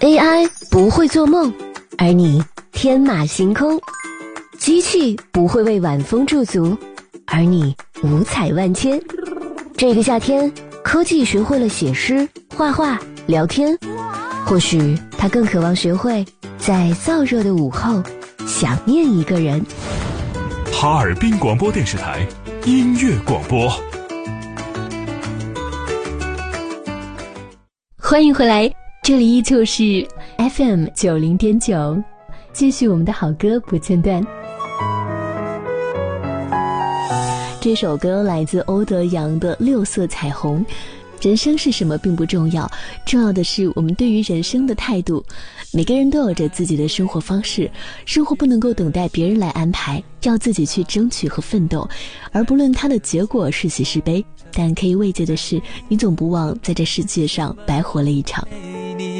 AI 不会做梦，而你天马行空；机器不会为晚风驻足，而你五彩万千。这个夏天，科技学会了写诗、画画、聊天，或许它更渴望学会在燥热的午后想念一个人。 哈尔滨广播电视台音乐广播， 欢迎回来，这里依旧是 FM 90.9，继续我们的好歌不间断。这首歌来自欧德阳的《六色彩虹》。人生是什么并不重要，重要的是我们对于人生的态度。每个人都有着自己的生活方式，生活不能够等待别人来安排，要自己去争取和奋斗。而不论它的结果是喜是悲，但可以慰藉的是，你总不忘在这世界上白活了一场。